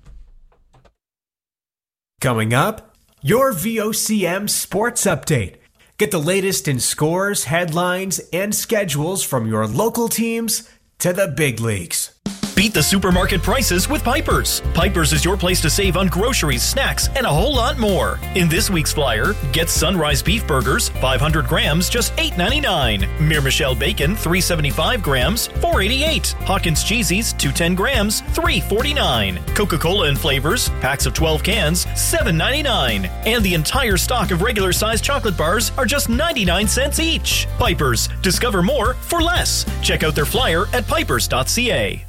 Coming up, your V O C M Sports Update. Get the latest in scores, headlines, and schedules from your local teams to the big leagues. Beat the supermarket prices with Piper's. Piper's is your place to save on groceries, snacks, and a whole lot more. In this week's flyer, get Sunrise beef burgers, five hundred grams, just eight ninety-nine. Mere Michelle bacon, three seventy-five grams, four eighty-eight. Hawkins cheesies, two ten grams, three forty-nine. Coca-Cola and flavors, packs of twelve cans, seven ninety-nine. And the entire stock of regular sized chocolate bars are just ninety-nine cents each. Piper's. Discover more for less. Check out their flyer at pipers dot c a.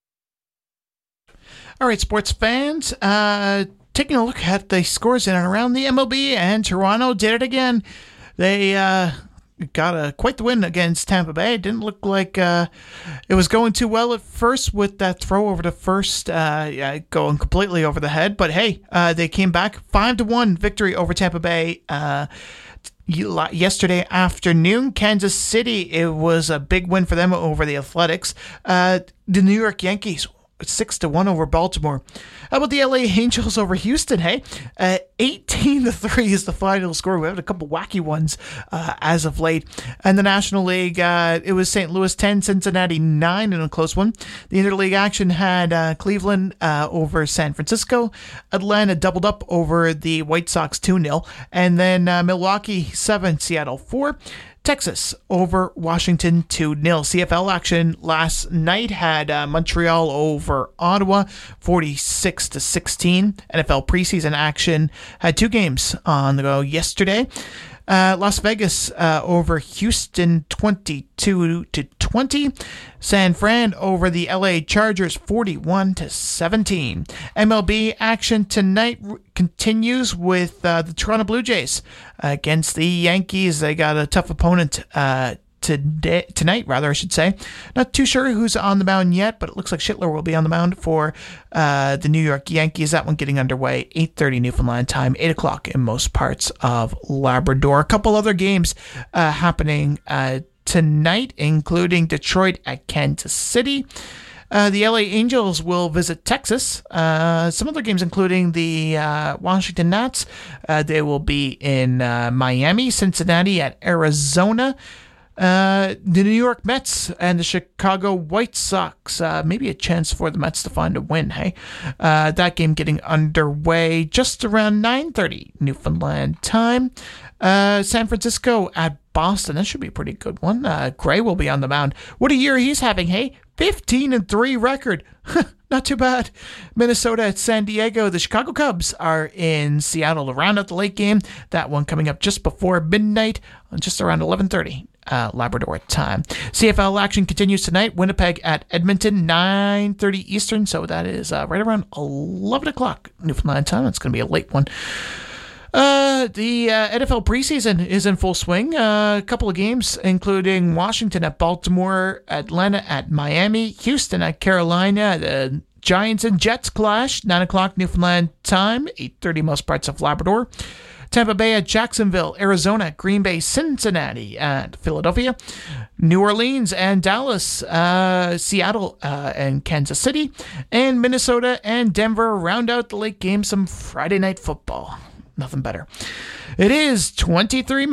All right, sports fans, uh, taking a look at the scores in and around the M L B, and Toronto did it again. They uh, got a quite the win against Tampa Bay. It didn't look like uh, it was going too well at first with that throw over to first, uh, yeah, going completely over the head. But hey, uh, they came back five to one victory over Tampa Bay. Uh, Yesterday afternoon, Kansas City, it was a big win for them over the Athletics. Uh, the New York Yankees, six to one over Baltimore. How about the L A Angels over Houston? Hey, uh, eighteen to three is the final score. We have a couple wacky ones uh, as of late. And the National League, uh, it was Saint Louis ten, Cincinnati nine in a close one. The interleague action had uh, Cleveland uh, over San Francisco. Atlanta doubled up over the White Sox two nil. And then uh, Milwaukee seven, Seattle four. Texas over Washington two nil. C F L action last night had uh, Montreal over Ottawa forty-six to sixteen. N F L preseason action had two games on the go yesterday. Uh, Las Vegas uh, over Houston twenty-two to twenty. San Fran over the L A Chargers forty-one to seventeen. M L B action tonight r- continues with uh, the Toronto Blue Jays against the Yankees. They got a tough opponent uh, today, tonight, rather, I should say. Not too sure who's on the mound yet, but it looks like Schittler will be on the mound for uh, the New York Yankees. That one getting underway, eight thirty Newfoundland time, eight o'clock in most parts of Labrador. A couple other games uh, happening uh, tonight, including Detroit at Kansas City. Uh, the L A Angels will visit Texas. Uh, some other games, including the uh, Washington Nats. Uh, they will be in uh, Miami, Cincinnati at Arizona. Uh, the New York Mets and the Chicago White Sox. Uh, maybe a chance for the Mets to find a win, hey? Uh, that game getting underway just around nine thirty Newfoundland time. Uh, San Francisco at Boston. That should be a pretty good one. Uh, Gray will be on the mound. What a year he's having, hey? fifteen and three record. Not too bad. Minnesota at San Diego. The Chicago Cubs are in Seattle to round out the late game. That one coming up just before midnight, just around eleven thirty uh, Labrador time. C F L action continues tonight. Winnipeg at Edmonton, nine thirty Eastern. So that is uh, right around eleven o'clock Newfoundland time. It's going to be a late one. Uh, the uh, N F L preseason is in full swing. Uh, a couple of games, including Washington at Baltimore, Atlanta at Miami, Houston at Carolina. The Giants and Jets clash, nine o'clock Newfoundland time, eight thirty most parts of Labrador. Tampa Bay at Jacksonville, Arizona, Green Bay, Cincinnati at Philadelphia. New Orleans and Dallas, uh, Seattle uh, and Kansas City. And Minnesota and Denver round out the late game, some Friday night football. Nothing better. It is twenty-three minutes.